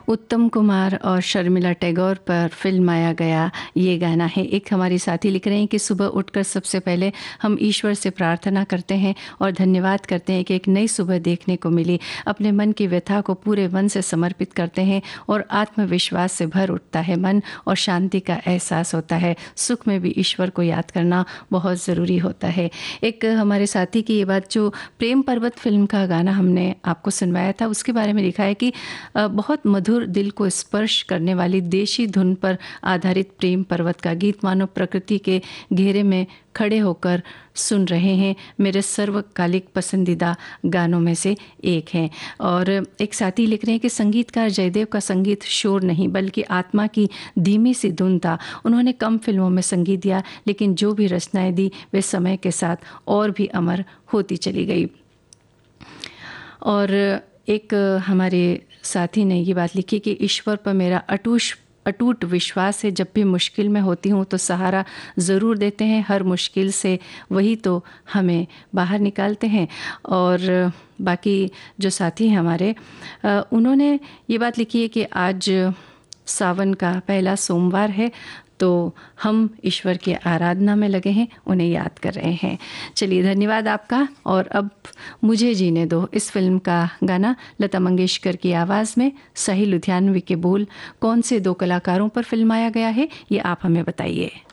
उत्तम कुमार और शर्मिला टैगोर पर फिल्माया गया ये गाना है। एक हमारे साथी लिख रहे हैं कि सुबह उठकर सबसे पहले हम ईश्वर से प्रार्थना करते हैं और धन्यवाद करते हैं कि एक नई सुबह देखने को मिली। अपने मन की व्यथा को पूरे मन से समर्पित करते हैं और आत्मविश्वास से भर उठता है मन और शांति का एहसास होता है। सुख में भी ईश्वर को याद करना बहुत ज़रूरी होता है। एक हमारे साथी की ये बात, जो प्रेम पर्वत फिल्म का गाना हमने आपको सुनवाया था, उसके बारे में लिखा है कि बहुत मधुर, दिल को स्पर्श करने वाली देशी धुन पर आधारित प्रेम पर्वत का गीत मानो प्रकृति के घेरे में खड़े होकर सुन रहे हैं। मेरे सर्वकालिक पसंदीदा गानों में से एक है। और एक साथी लिख रहे हैं कि संगीतकार जयदेव का संगीत शोर नहीं बल्कि आत्मा की धीमी सी धुन था। उन्होंने कम फिल्मों में संगीत दिया, लेकिन जो भी रचनाएं दी वे समय के साथ और भी अमर होती चली गई। और एक हमारे साथी ने ये बात लिखी कि ईश्वर पर मेरा अटूट विश्वास है। जब भी मुश्किल में होती हूँ तो सहारा ज़रूर देते हैं। हर मुश्किल से वही तो हमें बाहर निकालते हैं। और बाकी जो साथी हैं हमारे, उन्होंने ये बात लिखी है कि आज सावन का पहला सोमवार है, तो हम ईश्वर की आराधना में लगे हैं, उन्हें याद कर रहे हैं। चलिए, धन्यवाद आपका। और अब मुझे जीने दो, इस फिल्म का गाना लता मंगेशकर की आवाज़ में, सही लुधियानवी के बोल, कौन से दो कलाकारों पर फिल्माया गया है ये आप हमें बताइए।